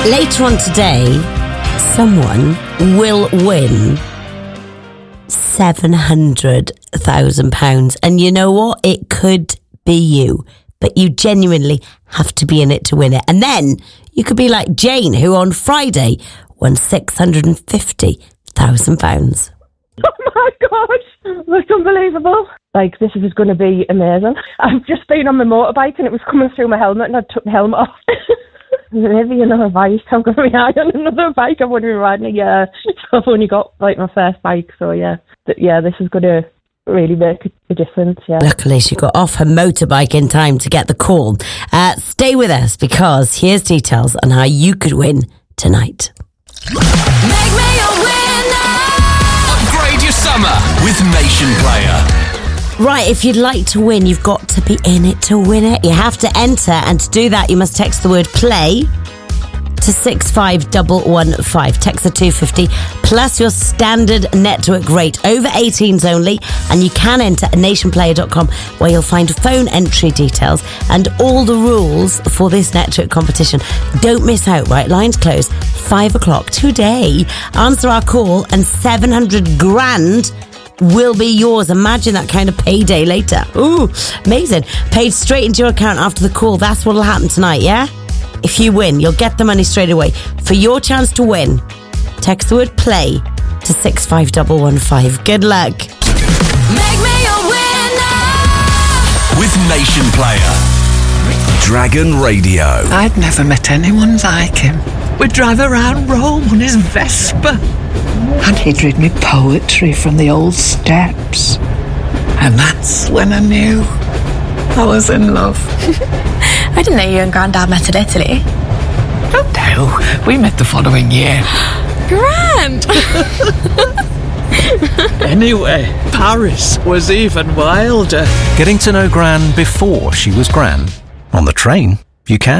Later on today, someone will win £700,000. And you know what? It could be you. But you genuinely have to be in it to win it. And then you could be like Jane, who on Friday won £650,000. Oh my gosh, that's unbelievable. Like, this is going to be amazing. I've just been on my motorbike and it was coming through my helmet and I took the helmet off. Maybe another bike. I'm going to be on another bike. I've only been riding a year. So I've only got like my first bike. So yeah, this is going to really make a difference. Yeah. Luckily, she got off her motorbike in time to get the call. Stay with us because here's details on how you could win tonight. Make me a winner. Upgrade your summer with Nation Player. Right, if you'd like to win, you've got to be in it to win it. You have to enter, and to do that, you must text the word play to 65115. Text the 250 plus your standard network rate. Over 18s only, and you can enter at nationplayer.com where you'll find phone entry details and all the rules for this network competition. Don't miss out, right? Lines close 5 o'clock today. Answer our call and 700 grand will be yours. Imagine that kind of payday later. Ooh, amazing. Paid straight into your account after the call. That's what'll happen tonight, yeah? If you win, you'll get the money straight away. For your chance to win, text the word play to 65115. Good luck. Make me a winner. With Nation Player. Dragon Radio. I'd never met anyone like him. We'd drive around Rome on his Vespa. And he'd read me poetry from the old steps. And that's when I knew I was in love. I didn't know you and Grandad met in Italy. Oh no, we met the following year. Grand! Anyway, Paris was even wilder. Getting to know Gran before she was Gran. On the train, you can.